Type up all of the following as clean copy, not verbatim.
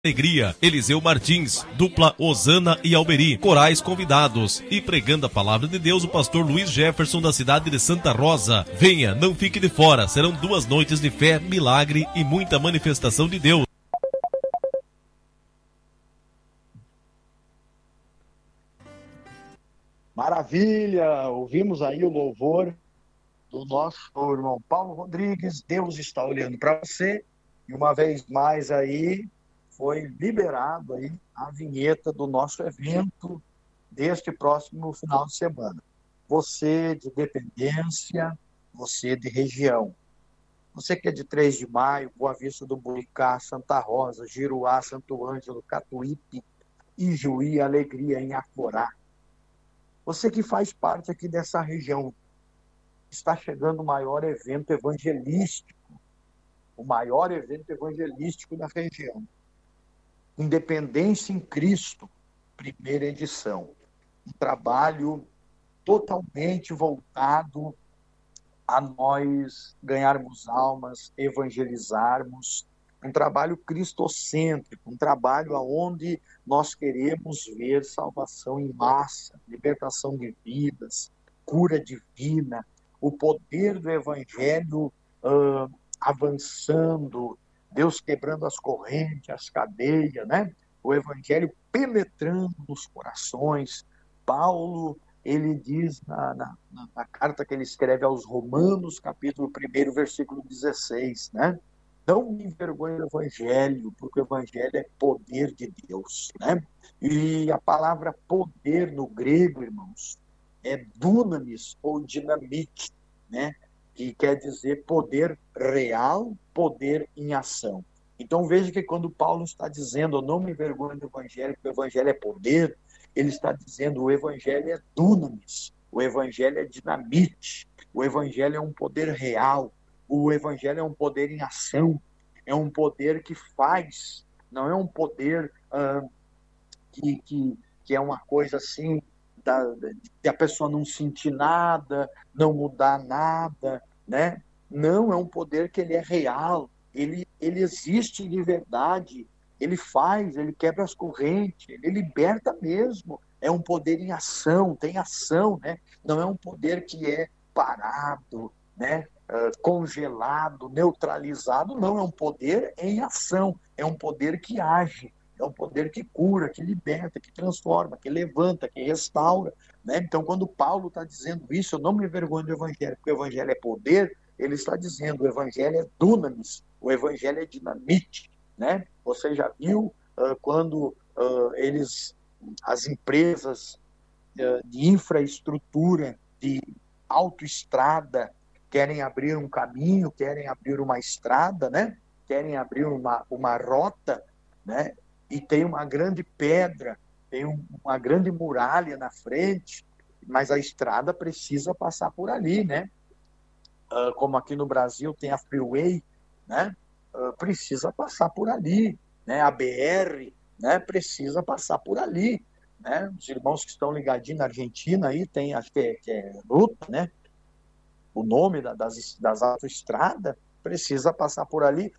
Alegria, Eliseu Martins, dupla Osana e Alberi, corais convidados. E pregando a palavra de Deus, o pastor Luiz Jefferson, da cidade de Santa Rosa. Venha, não fique de fora, serão 2 noites de fé, milagre e muita manifestação de Deus. Maravilha, ouvimos aí o louvor do nosso irmão Paulo Rodrigues. Deus está olhando para você, e uma vez mais aí foi liberado aí a vinheta do nosso evento deste próximo final de semana. Você de Dependência, você de região. Você que é de 3 de Maio, Boa Vista do Buricá, Santa Rosa, Giruá, Santo Ângelo, Catuípe, Ijuí, Alegria, em Acorá. Você que faz parte aqui dessa região, está chegando o maior evento evangelístico da região. Independência em Cristo, primeira edição. Um trabalho totalmente voltado a nós ganharmos almas, evangelizarmos. Um trabalho cristocêntrico, um trabalho onde nós queremos ver salvação em massa, libertação de vidas, cura divina, o poder do Evangelho avançando, Deus quebrando as correntes, as cadeias, né? O Evangelho penetrando nos corações. Paulo, ele diz na carta que ele escreve aos Romanos, capítulo 1, versículo 16, né? Não me envergonhe do Evangelho, porque o Evangelho é poder de Deus, né? E a palavra poder no grego, irmãos, é dunamis ou dinamite, né? Que quer dizer poder real, poder em ação. Então veja que quando Paulo está dizendo, eu não me envergonho do Evangelho, porque o Evangelho é poder, ele está dizendo, o Evangelho é dunamis, o Evangelho é dinamite, o Evangelho é um poder real, o Evangelho é um poder em ação, é um poder que faz, não é um poder que é uma coisa assim, de a pessoa não sentir nada, não mudar nada, né? Não, é um poder que ele é real, ele existe de verdade, ele faz, ele quebra as correntes, ele liberta mesmo, é um poder em ação, tem ação, né? Não é um poder que é parado, né? Congelado, neutralizado, não, é um poder em ação, é um poder que age, é um poder que cura, que liberta, que transforma, que levanta, que restaura, né? Então, quando Paulo está dizendo isso, eu não me envergonho do Evangelho, porque o Evangelho é poder, ele está dizendo, o Evangelho é dunamis, o Evangelho é dinamite, né? Você já viu quando as empresas de infraestrutura, de autoestrada, querem abrir um caminho, querem abrir uma estrada, né? Querem abrir uma rota, né? E tem uma grande pedra, tem uma grande muralha na frente, mas a estrada precisa passar por ali, né? Como aqui no Brasil tem a Freeway, né? Precisa passar por ali, né? A BR, né? Precisa passar por ali, né? Os irmãos que estão ligadinhos na Argentina aí tem, acho que é Ruta, né? O nome das autoestradas precisa passar por ali.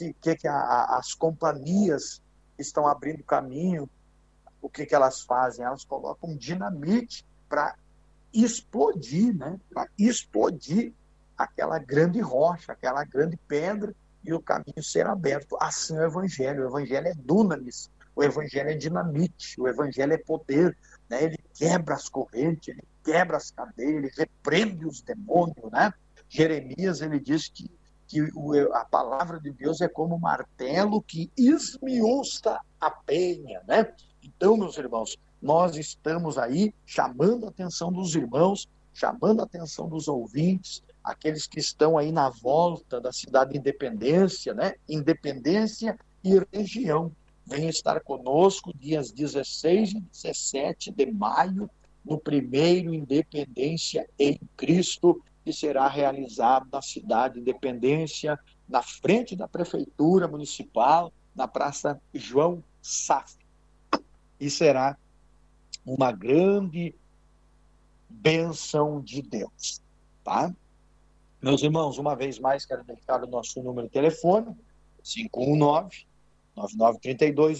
As companhias estão abrindo caminho, o que elas fazem? Elas colocam dinamite para explodir, né? Para explodir aquela grande rocha, aquela grande pedra, e o caminho ser aberto. Assim é o Evangelho é dunamis, o Evangelho é dinamite, o Evangelho é poder, né? Ele quebra as correntes, ele quebra as cadeias, ele repreende os demônios, né? Jeremias, ele diz que a palavra de Deus é como um martelo que esmiuça a penha, né? Então, meus irmãos, nós estamos aí chamando a atenção dos irmãos, chamando a atenção dos ouvintes, aqueles que estão aí na volta da cidade de Independência, né? Independência e região. Venham estar conosco dias 16 e 17 de maio, no primeiro Independência em Cristo, que será realizado na cidade de Independência, na frente da Prefeitura Municipal, na Praça João Saf. E será uma grande bênção de Deus, tá? Meus irmãos, uma vez mais, quero deixar o nosso número de telefone, 9932